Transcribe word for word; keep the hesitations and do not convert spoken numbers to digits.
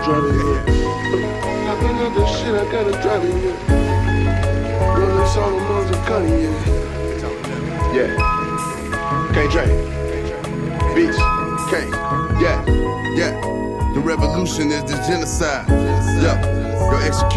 drive in here. Popping up that shit, I gotta drive in here. Rolling Solomon's and cutting, yeah. Yeah. Can't drink. Beats. Can't. Yeah. Yeah. The revolution is the genocide. Yeah. Your execution.